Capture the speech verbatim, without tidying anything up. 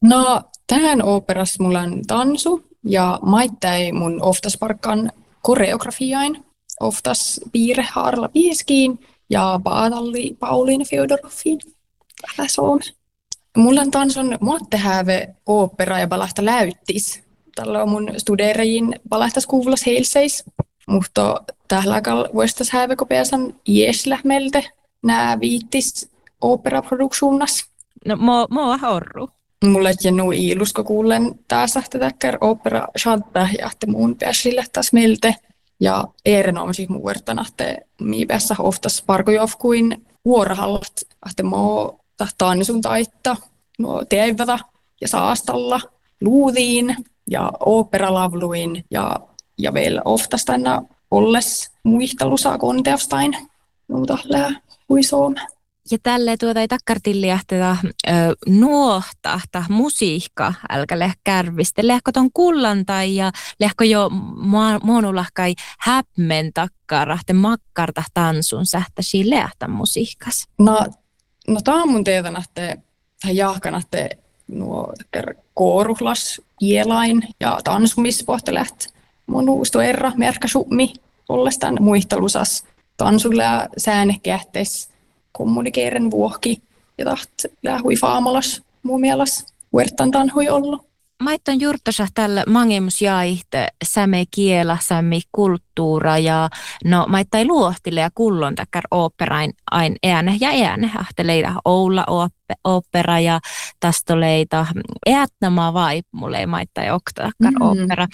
No, tähän operas mulla on tansu ja maittai mun oftas parkkaan koreografiain. Oftas piirre Harla Pieskiin ja Paatalli Pauliina Fyodoroviin. Tällä Suomi. Mulla on tansun muottehääve opera ja balahta läyttis. Tällä on mun studeerajiin balahtas kuvulas heilseis. Mutta tällä kal vuostas hääve kopeasan ieslähmelte nää viittis operaproduksuunnas. No, mo, moa horru. Mulla ei jännu iilusko kuulen taas tätäkär opera chantta ja että muun pääsille taas melte. Ja erinomaisesti muertana, että mii päässä oftas parkojofkuin vuorohallat, että moo tahtaan sun taittaa, nuo teevätä ja saastalla, luutiin ja operalavluin ja, ja vielä oftas tänä olles muistelusaa konteavstain. Muuta lää huisoon. Ja tälle tuota ei takkartilliahteta nuohtahta musiikka, älkä leh kärviste. Lehko ton kullantai ja lehko jo monulahkai häpmen takkarahte makkarta tansun sähtäsi lehtä musiikkas. No, no tää on mun teetän, että tähän jahkan, että nuo kooruhlas ielain ja tansumispohtelet mun uustu erra merkka summi ollestaan muistelusas tansulle ja säänehkähtes kommunikeeren vuohki ja taht lähui faamalas muun mielessä huertantaan hui ollut. Maitton juurtosa tällä mangemus jaihte säme kiela, sämi kulttuura ja no maittai luohtille ja kullon takkar operain ain ääne ja ääne ahteleita Oula opera ja tastoleita äätnämaa vai mulle ei maittai okta takkar mm. opera.